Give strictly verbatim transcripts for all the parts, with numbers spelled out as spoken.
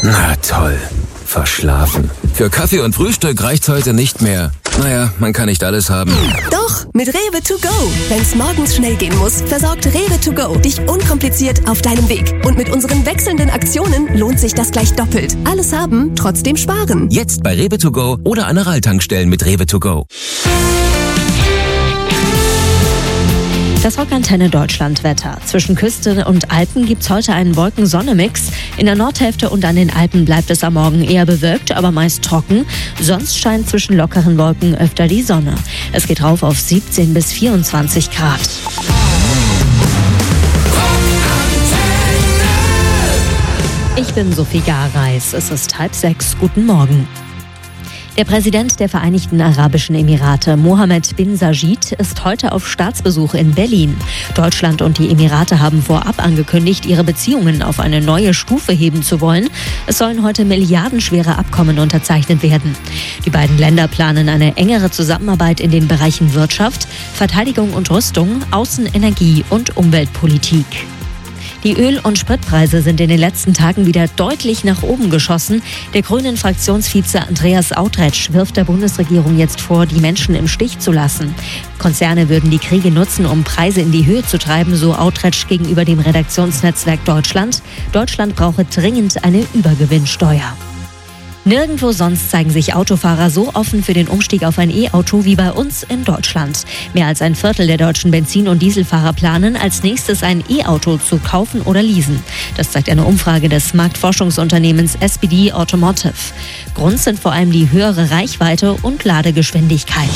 Na toll. Verschlafen. Für Kaffee und Frühstück reicht's heute nicht mehr. Naja, man kann nicht alles haben. Doch, mit Rewe to go. Wenn's morgens schnell gehen muss, versorgt Rewe to go dich unkompliziert auf deinem Weg. Und mit unseren wechselnden Aktionen lohnt sich das gleich doppelt. Alles haben, trotzdem sparen. Jetzt bei Rewe to go oder an Aral-Tankstellen mit Rewe to go. Das Rockantenne Deutschland-Wetter. Zwischen Küste und Alpen gibt's heute einen Wolken-Sonne-Mix. In der Nordhälfte und an den Alpen bleibt es am Morgen eher bewölkt, aber meist trocken. Sonst scheint zwischen lockeren Wolken öfter die Sonne. Es geht rauf auf siebzehn bis vierundzwanzig Grad. Ich bin Sophie Gareis. Es ist halb sechs. Guten Morgen. Der Präsident der Vereinigten Arabischen Emirate, Mohammed bin Sajid, ist heute auf Staatsbesuch in Berlin. Deutschland und die Emirate haben vorab angekündigt, ihre Beziehungen auf eine neue Stufe heben zu wollen. Es sollen heute milliardenschwere Abkommen unterzeichnet werden. Die beiden Länder planen eine engere Zusammenarbeit in den Bereichen Wirtschaft, Verteidigung und Rüstung, Außen-, Energie- und Umweltpolitik. Die Öl- und Spritpreise sind in den letzten Tagen wieder deutlich nach oben geschossen. Der Grünen-Fraktionsvize Andreas Autretsch wirft der Bundesregierung jetzt vor, die Menschen im Stich zu lassen. Konzerne würden die Kriege nutzen, um Preise in die Höhe zu treiben, so Autretsch gegenüber dem Redaktionsnetzwerk Deutschland. Deutschland brauche dringend eine Übergewinnsteuer. Nirgendwo sonst zeigen sich Autofahrer so offen für den Umstieg auf ein E-Auto wie bei uns in Deutschland. Mehr als ein Viertel der deutschen Benzin- und Dieselfahrer planen, als nächstes ein E-Auto zu kaufen oder leasen. Das zeigt eine Umfrage des Marktforschungsunternehmens S P D Automotive. Grund sind vor allem die höhere Reichweite und Ladegeschwindigkeit.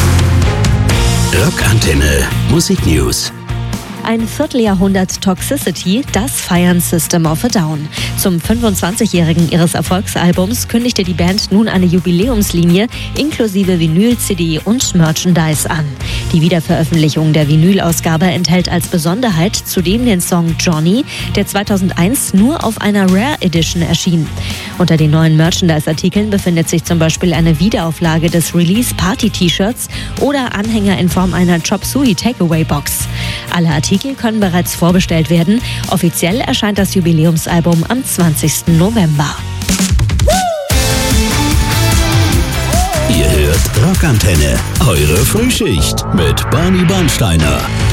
Rockantenne Musik News. Ein Vierteljahrhundert Toxicity, das feiern System of a Down. Zum fünfundzwanzigjährigen ihres Erfolgsalbums kündigte die Band nun eine Jubiläumslinie inklusive Vinyl, C D und Merchandise an. Die Wiederveröffentlichung der Vinylausgabe enthält als Besonderheit zudem den Song Johnny, der zweitausendeins nur auf einer Rare Edition erschien. Unter den neuen Merchandise-Artikeln befindet sich zum Beispiel eine Wiederauflage des Release-Party-T-Shirts oder Anhänger in Form einer Chop Suey Takeaway-Box. Alle Artikel können bereits vorbestellt werden. Offiziell erscheint das Jubiläumsalbum am zwanzigsten November. Ihr hört Rockantenne, eure Frühschicht mit Barney Bernsteiner.